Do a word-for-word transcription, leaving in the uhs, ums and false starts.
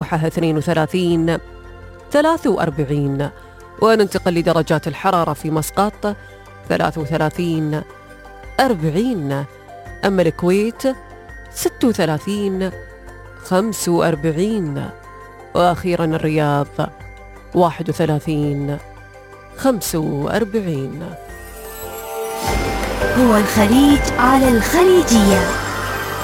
الباحة اثنين وثلاثين ثلاث وأربعين. وننتقل لدرجات الحرارة في مسقط ثلاث وثلاثين أربعين. أما الكويت ست وثلاثين خمس وأربعين. وأخيرا الرياض واحد وثلاثين خمس وأربعين. هو الخليج على الخليجية.